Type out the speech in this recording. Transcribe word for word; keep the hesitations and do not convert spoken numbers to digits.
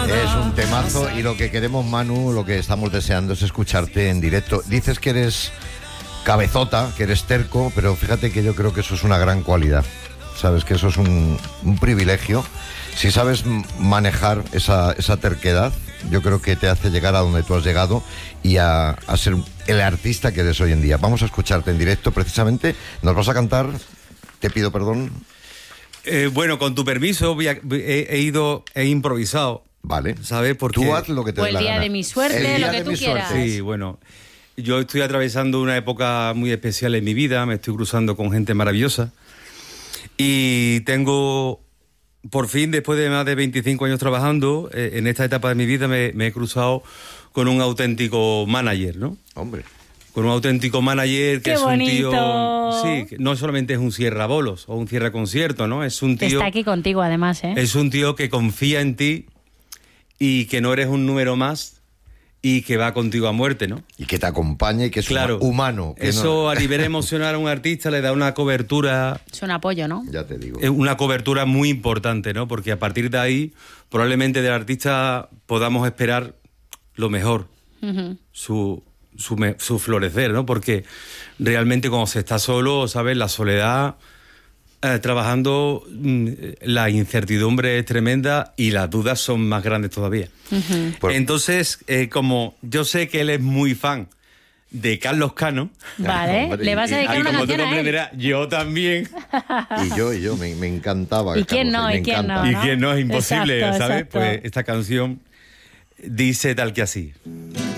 Es un temazo y lo que queremos, Manu, lo que estamos deseando es escucharte en directo. Dices que eres cabezota, que eres terco, pero fíjate que yo creo que eso es una gran cualidad. Sabes que eso es un, un privilegio. Si sabes manejar esa, esa terquedad, yo creo que te hace llegar a donde tú has llegado y a, a ser el artista que eres hoy en día. Vamos a escucharte en directo precisamente. Nos vas a cantar, te pido perdón. Eh, bueno, con tu permiso voy a, he, he ido, he improvisado. Vale. ¿Sabes? Porque tú haz lo que te o dé el la día gana. de mi suerte, El lo día que de tú mi quieras. suerte. Sí, bueno, yo estoy atravesando una época muy especial en mi vida, me estoy cruzando con gente maravillosa y tengo, por fin, después de más de veinticinco años trabajando, eh, en esta etapa de mi vida me, me he cruzado con un auténtico manager, ¿no? Hombre. Con un auténtico manager que ¡Qué es bonito! un tío... Sí, que no solamente es un cierra bolos o un cierra concierto, ¿no? Es un Que tío... está aquí contigo, además, ¿eh? Es un tío que confía en ti y que no eres un número más y que va contigo a muerte, ¿no? Y que te acompañe y que es Claro, humano. Que eso no... a nivel emocional a un artista le da una cobertura, Es un apoyo, ¿no? Ya te digo. una cobertura muy importante, ¿no? Porque a partir de ahí, probablemente del artista podamos esperar lo mejor, Uh-huh. su, su, me- su florecer, ¿no? Porque realmente cuando se está solo, ¿sabes? La soledad, eh, trabajando, mm, la incertidumbre es tremenda y las dudas son más grandes todavía. Uh-huh. Pues- Entonces, eh, como yo sé que él es muy fan de Carlos Cano, Vale, Hombre, le vas a y- dedicar y una como tú canción a él. comprenderás, yo también. Y yo, y yo, me, me encantaba. ¿Y quién Carlos, no? me ¿Y quién encanta. no? Y que no es imposible, Exacto, ¿sabes? exacto. Pues esta canción dice tal que así.